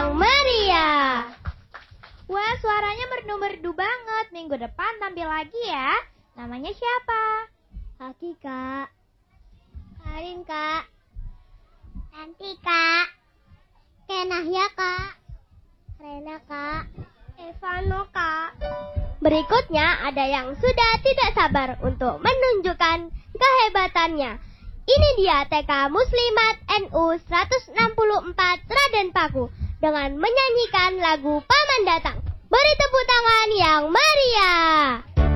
yang meriah. Wah, suaranya merdu-merdu banget. Minggu depan tampil lagi ya. Namanya siapa? Aki, Kak. Karin, Kak. Nanti, Kak. Kenahya, Kak. Rena, Kak. Evano, Kak. Berikutnya ada yang sudah tidak sabar untuk menunjukkan kehebatannya. Ini dia TK Muslimat NU 164 Raden Paku dengan menyanyikan lagu Paman Datang. Beri tepuk tangan yang meriah.